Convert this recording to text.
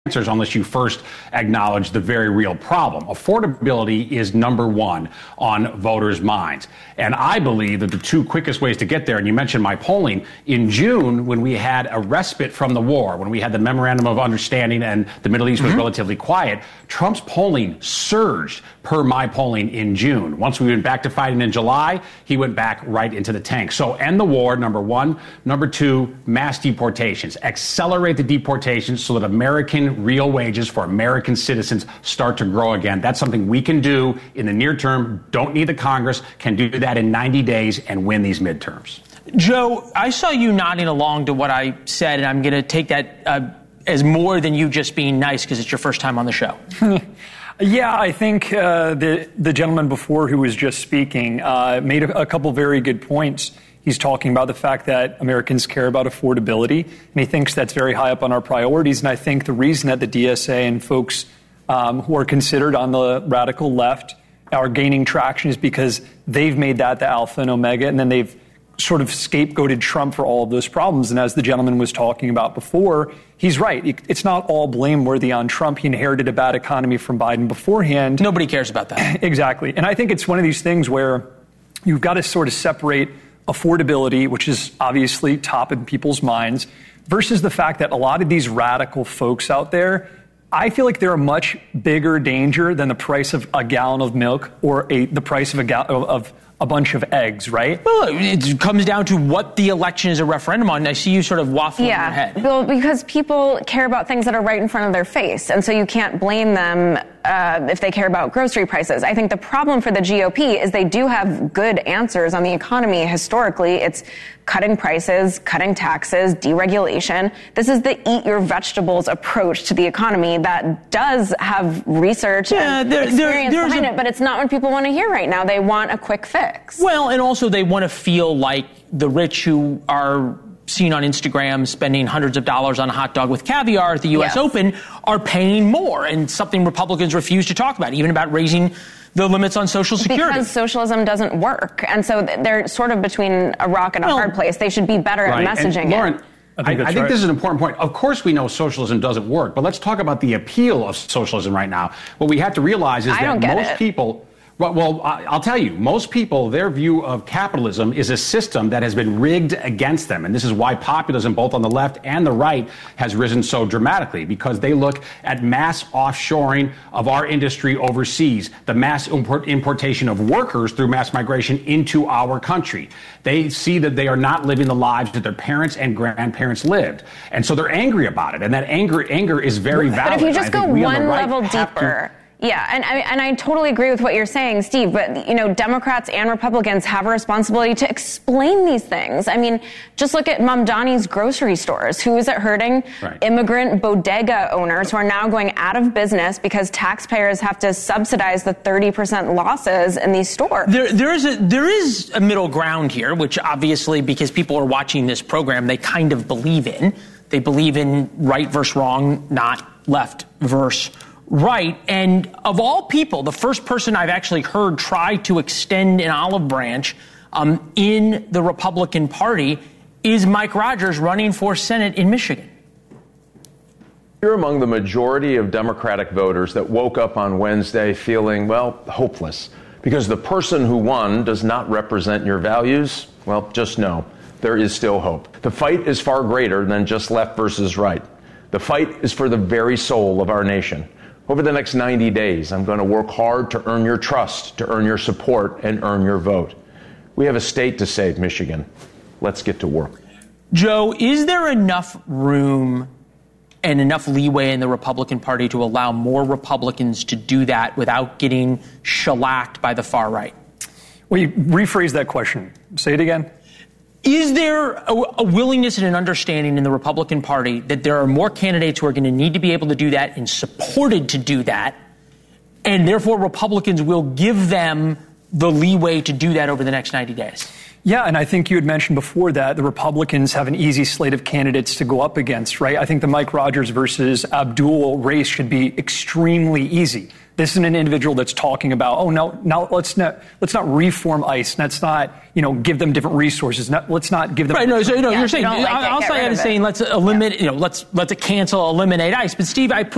answers unless you first acknowledge the very real problem. Affordability is number one on voters' minds. And I believe that the two quickest ways to get there, and you mentioned my polling, in June, when we had a respite from the war, when we had the memorandum of understanding and the Middle East was relatively quiet, Trump's polling surged per my polling in June. Once we went back to fighting in July, he went back right into the tank. So end the war, number one. Number two, mass deportations. Accelerate the deportations so that American real wages for American citizens start to grow again. That's something we can do in the near term. Don't need the Congress. Can do that in 90 days and win these midterms. Joe, I saw you nodding along to what I said, and I'm going to take that as more than you just being nice because it's your first time on the show. Yeah, I think the gentleman before who was just speaking made a couple very good points. He's talking about the fact that Americans care about affordability, and he thinks that's very high up on our priorities. And I think the reason that the DSA and folks who are considered on the radical left are gaining traction is because they've made that the alpha and omega, and then they've sort of scapegoated Trump for all of those problems. And as the gentleman was talking about before, he's right. It's not all blameworthy on Trump. He inherited a bad economy from Biden beforehand. Nobody cares about that. Exactly. And I think it's one of these things where you've got to sort of separate affordability, which is obviously top in people's minds, versus the fact that a lot of these radical folks out there, I feel like they're a much bigger danger than the price of a gallon of milk or the price of a bunch of eggs, right? Well, it comes down to what the election is a referendum on. I see you sort of waffling in your head. Well, because people care about things that are right in front of their face, and so you can't blame them if they care about grocery prices. I think the problem for the GOP is they do have good answers on the economy. Historically, it's cutting prices, cutting taxes, deregulation. This is the eat your vegetables approach to the economy that does have research and experience behind it, but it's not what people want to hear right now. They want a quick fix. Well, and also they want to feel like the rich who are seen on Instagram spending hundreds of dollars on a hot dog with caviar at the U.S. Open are paying more, and something Republicans refuse to talk about, even about raising the limits on Social Security. Because socialism doesn't work, and so they're sort of between a rock and a hard place. They should be better at messaging and Lauren, it. I think this is an important point. Of course we know socialism doesn't work, but let's talk about the appeal of socialism right now. What we have to realize is that most people... Well, I'll tell you, most people, their view of capitalism is a system that has been rigged against them. And this is why populism, both on the left and the right, has risen so dramatically, because they look at mass offshoring of our industry overseas, the mass importation of workers through mass migration into our country. They see that they are not living the lives that their parents and grandparents lived. And so they're angry about it. And that anger is very valid. But if you just go one level deeper... Yeah, and I totally agree with what you're saying, Steve, but, you know, Democrats and Republicans have a responsibility to explain these things. I mean, just look at Mamdani's grocery stores. Who is it hurting? Right. Immigrant bodega owners who are now going out of business because taxpayers have to subsidize the 30% losses in these stores. There is a middle ground here, which obviously, because people are watching this program, they kind of believe in. They believe in right versus wrong, not left versus right. And of all people, the first person I've actually heard try to extend an olive branch in the Republican Party is Mike Rogers, running for Senate in Michigan. You're among the majority of Democratic voters that woke up on Wednesday feeling, well, hopeless. Because the person who won does not represent your values. Well, just know there is still hope. The fight is far greater than just left versus right. The fight is for the very soul of our nation. Over the next 90 days, I'm going to work hard to earn your trust, to earn your support, and earn your vote. We have a state to save, Michigan. Let's get to work. Joe, is there enough room and enough leeway in the Republican Party to allow more Republicans to do that without getting shellacked by the far right? Well, you rephrase that question. Say it again. Is there a willingness and an understanding in the Republican Party that there are more candidates who are going to need to be able to do that and supported to do that, and therefore Republicans will give them the leeway to do that over the next 90 days? Yeah, and I think you had mentioned before that the Republicans have an easy slate of candidates to go up against, right? I think the Mike Rogers versus Abdul race should be extremely easy. This is an individual that's talking about, oh, no, let's not reform ICE. Let's not, give them different resources. Let's not give them. Right. No. So you're saying, I'll say saying let's eliminate, let's cancel, eliminate ICE. But Steve,